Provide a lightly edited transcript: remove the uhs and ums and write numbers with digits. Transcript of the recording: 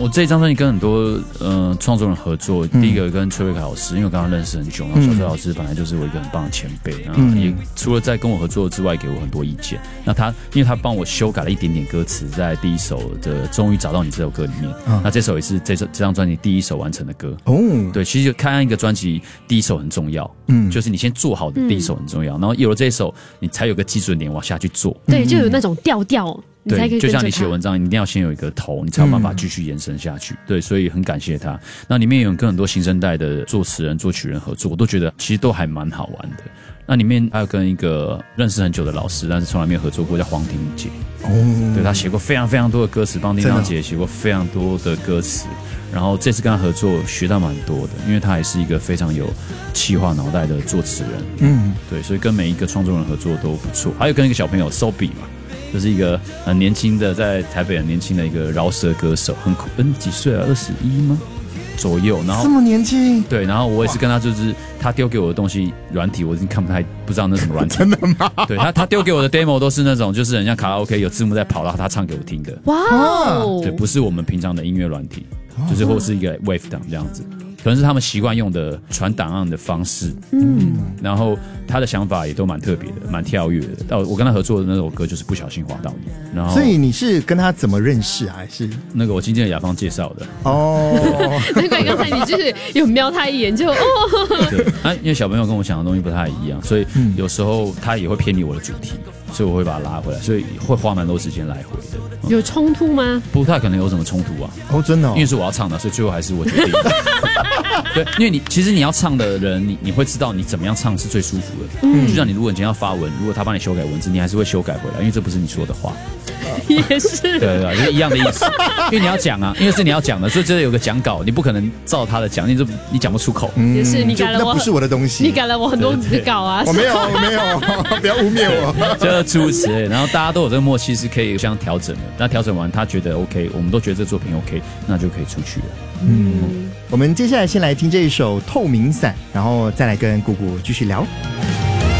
我这张专辑跟很多创作人合作，第一个跟崔维凯老师，因为我跟他认识很久，然后小崔老师本来就是我一个很棒的前辈，然后也除了在跟我合作之外，给我很多意见。那因为他帮我修改了一点点歌词，在第一首的《终于找到你》这首歌里面，那这首也是这张专辑第一首完成的歌。对，其实看一个专辑第一首很重要，就是你先做好的第一首很重要，然后有了这一首，你才有个基准点往下去做。 对，就有那种调调。 对，就像你写文章，你一定要先有一个头，你才有办法继续延伸下去。对，所以很感谢他。那里面有跟很多新生代的作词人、作曲人合作，我都觉得其实都还蛮好玩的。那里面还有跟一个认识很久的老师，但是从来没有合作过，叫黄庭杰。对，他写过非常非常多的歌词，帮叮当姐写过非常多的歌词。然后这次跟他合作学到蛮多的，因为他也是一个非常有企划脑袋的作词人。对，所以跟每一个创作人合作都不错。还有跟一个小朋友 Sobi 嘛。就是一个很年轻的，在台北很年轻的一个饶舌歌手，几岁啊？21吗？左右，然后这么年轻， 对，然后我也是跟他，就是他丢给我的东西软体，我已经不知道那是什么软体， 真的吗？对， 他丢给我的 demo 都是那种，就是很像卡拉 OK 有字幕在跑，然后他唱给我听的。 哇哦， 对，不是我们平常的音乐软体，就是或是一个 wave 档这样子。可能是他们习惯用的传档案的方式，然后他的想法也都蛮特别的，蛮跳跃的。我跟他合作的那首歌就是不小心滑到你，然后所以你是跟他怎么认识啊？还是那个我经纪人雅芳介绍的？ 难怪刚才你就是有瞄他一眼就对，因为小朋友跟我想的东西不太一样，所以有时候他也会偏离我的主题，所以我会把他拉回来，所以会花蛮多时间来回的。 有冲突吗？ 不太可能有什么冲突啊。 真的因为是我要唱的，所以最后还是我决定。对，因为其实你要唱的人，你会知道你怎么样唱是最舒服的。就像如果你今天要发文，如果他帮你修改文字，你还是会修改回来，因为这不是你说的话。 也是， 对，就是一样的意思。因为你要讲啊，因为是你要讲的，所以这有个讲稿，你不可能照他的讲，你讲不出口。 也是，你改了我， 那不是我的东西， 你改了我很多稿啊。 我没有，不要污蔑我。 就诸如此类，然后大家都有这个默契，是可以相调整的。那调整完，他觉得 OK， 我们都觉得这作品 OK， 那就可以出去了。 我们接下来先来听这一首《透明伞》，然后再来跟姑姑继续聊。